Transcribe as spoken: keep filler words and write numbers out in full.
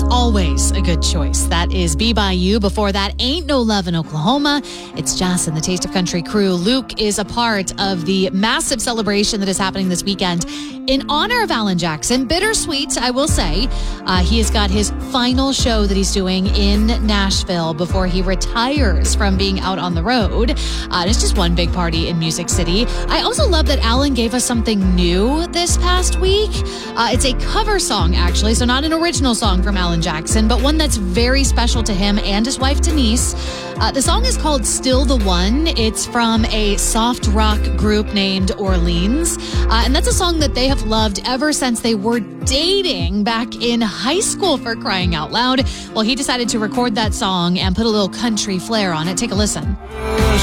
Always a good choice. That is Be By You. Before that, Ain't No Love in Oklahoma. It's Jess and the Taste of Country crew. Luke is a part of the massive celebration that is happening this weekend in honor of Alan Jackson. Bittersweet, I will say. Uh, he has got his final show that he's doing in Nashville before he retires from being out on the road. Uh, it's just one big party in Music City. I also love that Alan gave us something new this past week. Uh, it's a cover song, actually, so not an original song from Alan Jackson, but one that's very special to him and his wife, Denise. Uh, the song is called Still the One. It's from a soft rock group named Orleans, uh, and that's a song that they have loved ever since they were dating back in high school, for crying out loud. Well, he decided to record that song and put a little country flair on it. Take a listen.